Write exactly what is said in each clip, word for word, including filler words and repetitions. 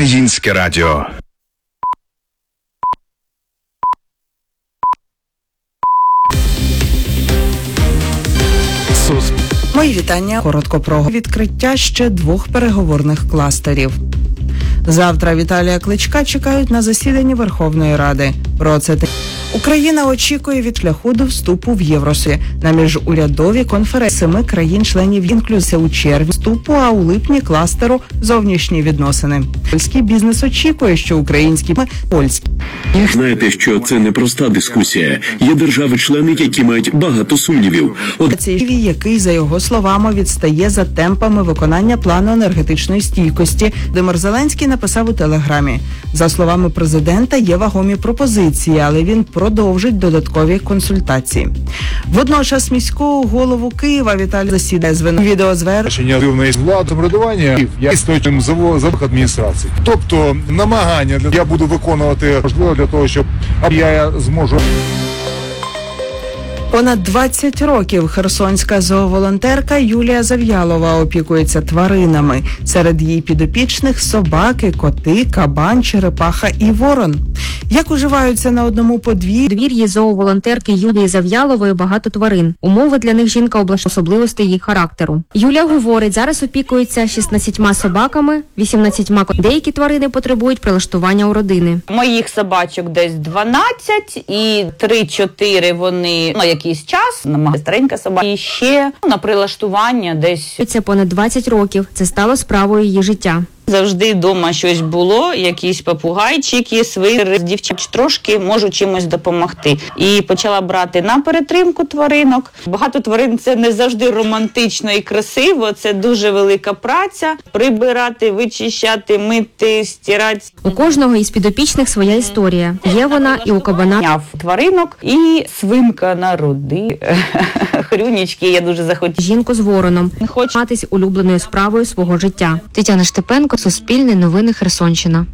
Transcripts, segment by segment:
Українське радіо. Мої вітання. Коротко про відкриття ще двох переговорних кластерів. Завтра Віталія Кличка чекають на засіданні Верховної Ради. Про це Україна очікує від шляху до вступу в Євросоюз. На міжурядовій конференції семи країн-членів інклюзія у червні вступу, а у липні кластеру зовнішні відносини. Польський бізнес очікує, що українські польські. Знаєте, що це непроста дискусія. Є держави-члени, які мають багато сумнівів. От... який, за його словами, відстає за темпами виконання плану енергетичної стійкості. Володимир Зеленський написав у Телеграмі. За словами президента, є вагомі пропозиції, але він продовжить додаткові консультації. Водночас міського голову Києва Віталій засідає з вин... відеозвернення влади самоврядування я істочним завод адміністрації. Тобто намагання для я буду виконувати можливо для того, щоб я зможу. Понад двадцять років херсонська зооволонтерка Юлія Зав'ялова опікується тваринами. Серед її підопічних собаки, коти, кабан, черепаха і ворон. Як уживаються на одному подвір'ї? Подвір'ї зооволонтерки Юлії Зав'ялової багато тварин. Умови для них жінка облаштовує особливості їх характеру. Юля говорить, зараз опікується шістнадцятьма собаками, вісімнадцятьма котами. Деякі тварини потребують прилаштування у родини. Моїх собачок десь дванадцять і три-чотири вони на якийсь час, намагаються старенька собака. І ще на прилаштування десь. Це понад двадцять років. Це стало справою її життя. Завжди вдома щось було, якісь попугайчики, свири, дівчат трошки можуть чимось допомогти. І почала брати на перетримку тваринок. Багато тварин – це не завжди романтично і красиво, це дуже велика праця. Прибирати, вичищати, мити, стирати. У кожного із підопічних своя історія. Є вона і у кабана. Тваринок і свинка народи. Хрюнічки, я дуже захотіла. Жінку з вороном. Не хоче матись улюбленою справою свого життя. Тетяна Штепенко, Суспільне новини, Херсонщина.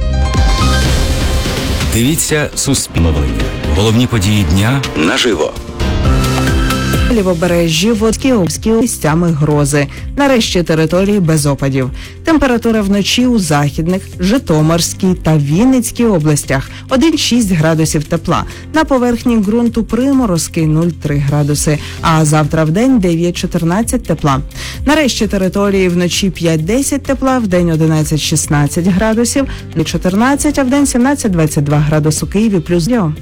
Дивіться Суспільне новини. Головні події дня наживо. Лівобережжі, Водській Обській місцями грози. Нарешті території без опадів. Температура вночі у Західних, Житомирській та Вінницькій областях – один-шість градусів тепла. На поверхні ґрунту приморозки – нуль-три градуси. А завтра вдень дев'ять-чотирнадцять тепла. Нарешті території вночі п'ять-десять тепла, вдень одинадцять-шістнадцять градусів, чотирнадцять, а вдень сімнадцять-двадцять два градуси у Києві плюс Льо.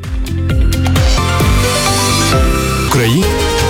Україна.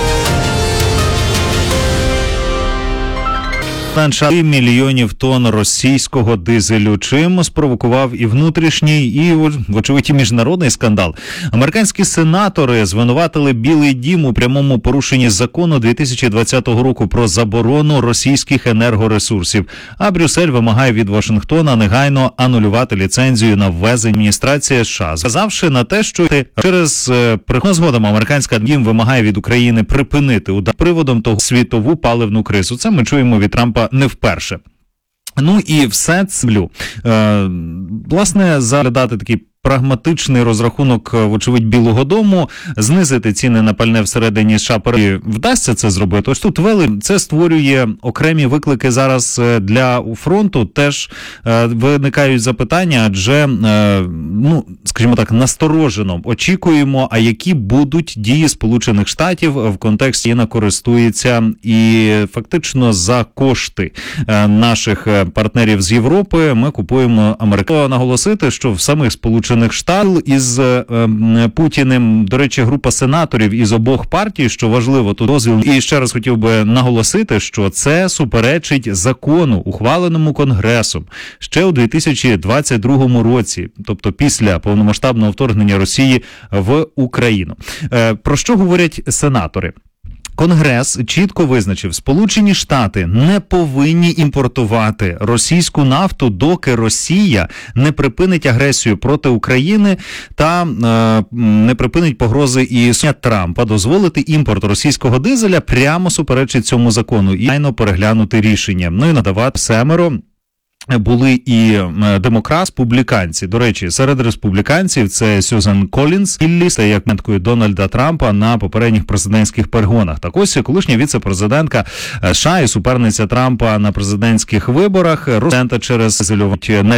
Менше мільйонів тонн російського дизелю, чим спровокував і внутрішній, і, вочевидь, і міжнародний скандал. Американські сенатори звинуватили Білий дім у прямому порушенні закону дві тисячі двадцятого року про заборону російських енергоресурсів, а Брюссель вимагає від Вашингтона негайно анулювати ліцензію на ввезення. Адміністрація США, сказавши на те, що через приход згодом американська дім вимагає від України припинити удар приводом того світову паливну кризу. Це ми чуємо від Трампа не вперше. Ну і все це, е, власне, заглядати такий прагматичний розрахунок, вочевидь, Білого дому, знизити ціни на пальне всередині США, вдасться це зробити. Ось тут вели, це створює окремі виклики зараз для фронту, теж е, виникають запитання, адже, е, ну, скажімо так, насторожено очікуємо, а які будуть дії Сполучених Штатів в контексті Україна користується і фактично за кошти е, наших партнерів з Європи ми купуємо Америку. Наголосити, що в самих Сполучених Штатів із е, е, Путіним, до речі, група сенаторів із обох партій, що важливо, тут дозвіл. І ще раз хотів би наголосити, що це суперечить закону, ухваленому Конгресом ще у дві тисячі двадцять другому році, тобто після повномасштабного вторгнення Росії в Україну. Е, про що говорять сенатори? Конгрес чітко визначив, Сполучені Штати не повинні імпортувати російську нафту, доки Росія не припинить агресію проти України та е, не припинить погрози і Трампа. Дозволити імпорт російського дизеля прямо суперечить цьому закону і найно переглянути рішення. Ну і надавати семеро були і демократи, республіканці. До речі, серед республіканців це Сюзан Колінс, Ілліс, як менткою Дональда Трампа на попередніх президентських перегонах. Так ось колишня віце-президентка США і суперниця Трампа на президентських виборах, президента через